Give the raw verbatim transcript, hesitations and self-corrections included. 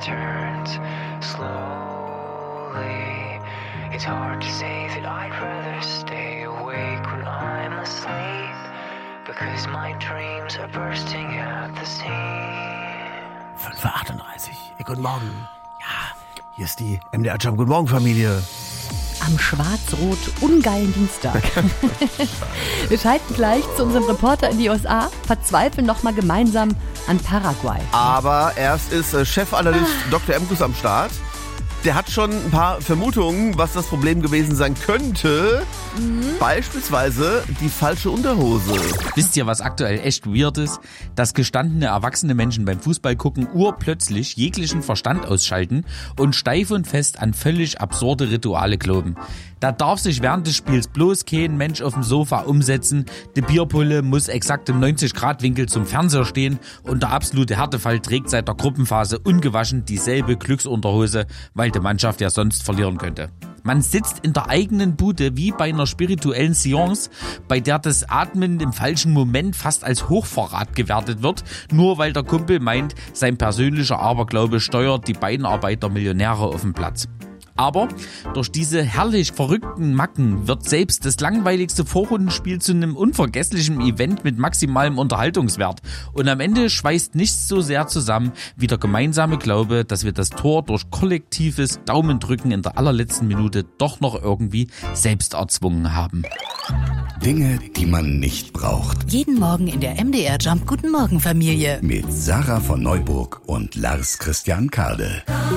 turns slowly. It's hard to say that I'd rather stay awake when I'm asleep, because my dreams are bursting at the seams. fünf Uhr achtunddreißig. Hey, guten Morgen. Ja, hier ist die M D R Jump. Guten Morgen, Familie. Am schwarz-rot ungeilen Dienstag. Wir schalten gleich zu unserem Reporter in die U S A, verzweifeln nochmal gemeinsam an Paraguay. Aber erst ist äh, Chefanalyst ah. Doktor Emkus am Start. Der hat schon ein paar Vermutungen, was das Problem gewesen sein könnte. Mhm. Beispielsweise die falsche Unterhose. Wisst ihr, was aktuell echt weird ist? Dass gestandene, erwachsene Menschen beim Fußball gucken urplötzlich jeglichen Verstand ausschalten und steif und fest an völlig absurde Rituale glauben. Da darf sich während des Spiels bloß kein Mensch auf dem Sofa umsetzen, die Bierpulle muss exakt im neunzig Grad Winkel zum Fernseher stehen und der absolute Härtefall trägt seit der Gruppenphase ungewaschen dieselbe Glücksunterhose, weil die Mannschaft ja sonst verlieren könnte. Man sitzt in der eigenen Bude wie bei einer spirituellen Seance, bei der das Atmen im falschen Moment fast als Hochverrat gewertet wird, nur weil der Kumpel meint, sein persönlicher Aberglaube steuert die beiden Arbeiter Millionäre auf den Platz. Aber durch diese herrlich verrückten Macken wird selbst das langweiligste Vorrundenspiel zu einem unvergesslichen Event mit maximalem Unterhaltungswert. Und am Ende schweißt nichts so sehr zusammen wie der gemeinsame Glaube, dass wir das Tor durch kollektives Daumendrücken in der allerletzten Minute doch noch irgendwie selbst erzwungen haben. Dinge, die man nicht braucht. Jeden Morgen in der M D R Jump Guten Morgen Familie. Mit Sarah von Neuburg und Lars Christian Kade.